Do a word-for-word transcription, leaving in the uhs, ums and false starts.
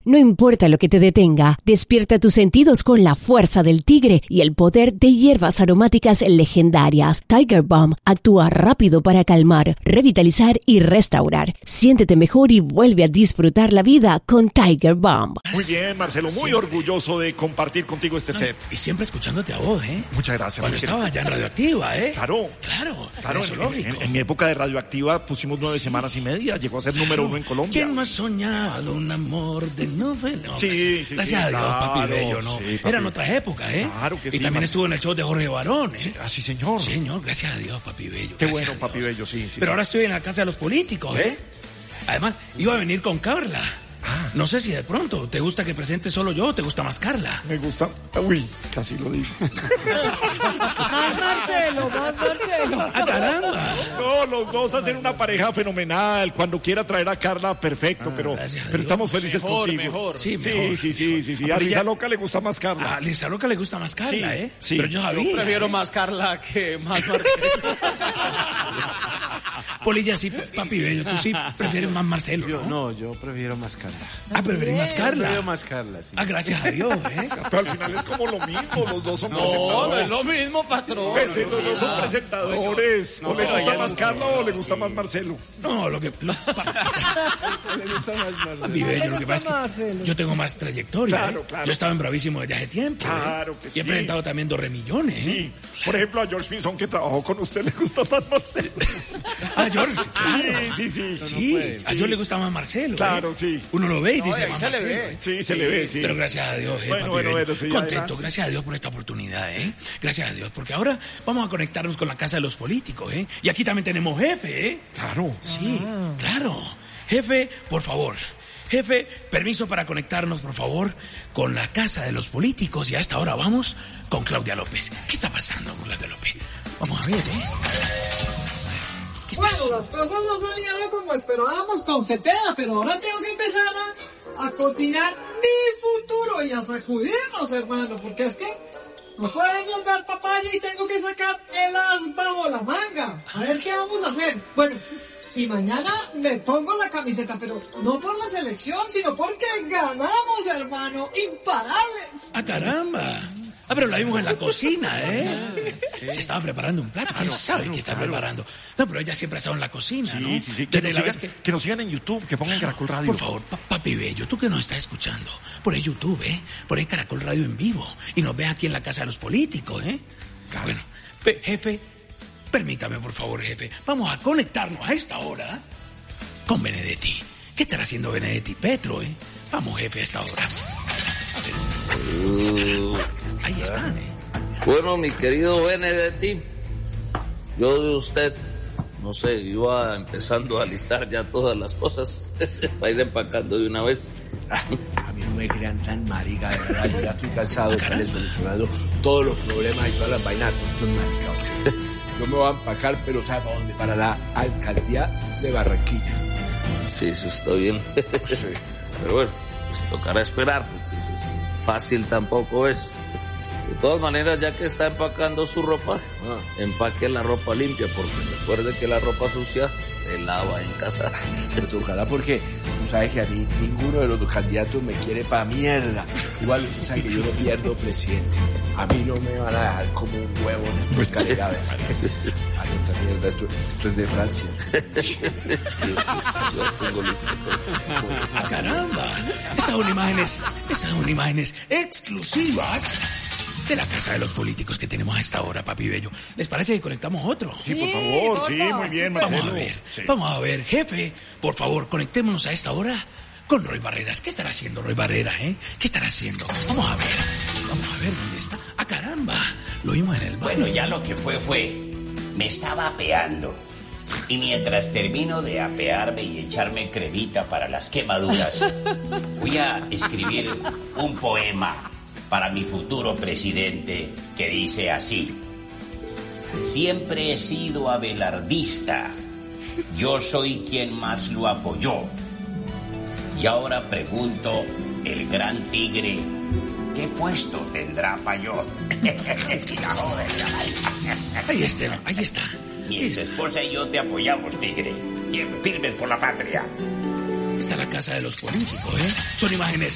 No importa lo que te detenga, despierta tus sentidos con la fuerza del tigre y el poder de hierbas aromáticas legendarias. Tiger Balm actúa rápido para calmar, revitalizar y restaurar. Siéntete mejor y vuelve a disfrutar la vida con Tiger Balm. Muy bien, Marcelo, muy siempre. orgulloso de compartir contigo este set. Y siempre escuchándote a vos, ¿eh? Muchas gracias. Cuando estaba ya en Radioactiva, ¿eh? Claro. Claro, claro. En, en, en mi época de Radioactiva pusimos nueve sí. semanas y media, llegó a ser número claro. uno en Colombia. ¿Quién no ha soñado un amor de nueve? No, sí, gracias, sí, gracias sí, a Dios, claro, papi bello, ¿no? Sí, papi. Eran otras épocas, ¿eh? Claro que y sí. Y también Marcelo. estuvo en el show de Jorge Barón, ¿eh? Sí, así, señor. Señor, gracias a Dios, papi bello. Qué bueno, papi bello, sí, sí. Pero sí. ahora estoy en la casa de los políticos, ¿eh? ¿Eh? Además, iba a venir con Carla. Ah. No sé si de pronto te gusta que presente solo yo o te gusta más Carla. Me gusta. Uy, casi lo digo. Más Marcelo, más Marcelo. ¡Ah, caramba! No, los dos hacen una pareja fenomenal. Cuando quiera traer a Carla, perfecto. Ah, pero pero estamos felices mejor, contigo. Mejor, sí, mejor. Sí, sí, sí, sí, sí. A Lisa Loca le gusta más Carla. A Lisa Loca le gusta más Carla, sí, ¿eh? Sí. Pero yo sabía. Yo prefiero más Carla que más Marcelo. Polilla, sí, papi bello, tú sí prefieres más Marcelo, yo, ¿no? No, yo prefiero más Carla. Ah, preferís más Carla. Prefiero más Carla, sí. Ah, gracias a Dios, ¿eh? Pero al final es como lo mismo, los dos son no, presentadores. No, es lo mismo, patrón. Pues, los dos son presentadores. No, ¿O le no, gusta no, más no, Carla no, o no, le gusta sí. más Marcelo? No, lo que... Lo, pa, le gusta más Marcelo. Papi bello, lo que pasa es que yo tengo más trayectoria, Claro, ¿eh? claro. Yo estaba en Bravísimo desde hace tiempo, Claro ¿eh? que Y sí. he presentado también dos remillones, ¿eh? Sí. Claro. Por ejemplo, a George Pinzón, que trabajó con usted, le gusta más Marcelo. Ah, George, claro. Sí, sí, sí. Sí, no a sí. George le gusta más Marcelo. Claro, ¿eh? sí. Uno lo ve y No, dice ahí más se le Marcelo. ve. ¿eh? Sí, se le ve, sí. Pero gracias a Dios, eh, Bueno, papi bueno, bello. bueno, sí, Contento, adelante. gracias a Dios por esta oportunidad, ¿eh? Gracias a Dios, porque ahora vamos a conectarnos con la casa de los políticos, ¿eh? Y aquí también tenemos jefe, ¿eh? Claro. Sí, ah. claro. Jefe, por favor. Jefe, permiso para conectarnos, por favor, con la casa de los políticos. Y a esta hora vamos con Claudia López. ¿Qué está pasando con Claudia López? Vamos a ver, ¿eh? Bueno, las cosas no salieron como esperábamos con Cepeda, pero ahora tengo que empezar a, a cotinar mi futuro y a sacudirnos, hermano, porque es que no podemos dar papaya y tengo que sacar el as bajo la manga. A ver qué vamos a hacer. Bueno, y mañana me pongo la camiseta, pero no por la selección, sino porque ganamos, hermano, imparables. ¡Ah, caramba! Ah, pero la vimos en la cocina, ¿eh? Se estaba preparando un plato. ¿Quién sabe qué está preparando? No, pero ella siempre ha estado en la cocina, Sí, ¿no? sí, sí. Que Desde nos, la sigan, vez que... que nos sigan en YouTube, que pongan Caracol Radio. Por favor, pa- papi bello, tú que nos estás escuchando, por ahí YouTube, ¿eh? Por ahí Caracol Radio en vivo. Y nos ves aquí en la casa de los políticos, ¿eh? Claro. Bueno, pe- jefe, permítame, por favor, jefe. Vamos a conectarnos a esta hora con Benedetti. ¿Qué estará haciendo Benedetti Petro, eh? Vamos, jefe, a esta hora. A ver. Uh, Ahí están, ¿eh? Bueno, mi querido Benedetti, yo de usted, no sé, iba empezando a listar ya todas las cosas para ir empacando de una vez. A mí no me crean tan marica, de verdad. Yo ya estoy cansado de estarle solucionando todos los problemas y todas las vainas. Esto es marica. Yo me voy a empacar, pero ¿sabe para dónde? Para la alcaldía de Barranquilla. Sí, eso está bien. Sí. Pero bueno, pues tocará esperar, pues, fácil tampoco es. De todas maneras, ya que está empacando su ropa, ah. empaque la ropa limpia, porque recuerde que la ropa sucia se lava en casa. Pero tocará porque tú sabes que a mí ninguno de los dos candidatos me quiere pa' mierda. Igual tú sabes que yo no pierdo presidente. A mí no me van a dejar como un huevo en el calidad. Ay, esta mierda, esto, esto es de Francia. Yo tengo listo. ¡Ah, caramba! Estas son imágenes, estas son imágenes exclusivas de la casa de los políticos que tenemos a esta hora, papi bello. ¿Les parece que conectamos otro? Sí, por favor, sí, muy bien, Marcelo. Vamos a ver, sí. vamos a ver, jefe, por favor, conectémonos a esta hora con Roy Barreras. ¿Qué estará haciendo Roy Barreras, eh? ¿Qué estará haciendo? Vamos a ver, vamos a ver dónde está. ¡Ah, caramba! Lo vimos en el baño. Bueno, ya lo que fue, fue. Me estaba apeando. Y mientras termino de apearme y echarme cremita para las quemaduras, voy a escribir un poema para mi futuro presidente que dice así: siempre he sido abelardista, yo soy quien más lo apoyó. Y ahora pregunto, el gran tigre, ¿qué puesto tendrá Payot? Ahí está, ahí está. Mi ex esposa y yo te apoyamos, tigre. Bien firmes por la patria. Está la casa de los políticos, ¿eh? Son imágenes